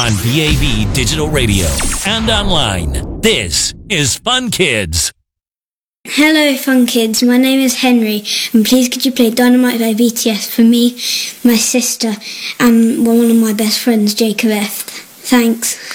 on DAB Digital Radio and online. This is Fun Kids. Hello, Fun Kids. My name is Henry, and please could you play Dynamite by BTS for me, my sister, and one of my best friends, Jacob F. Thanks.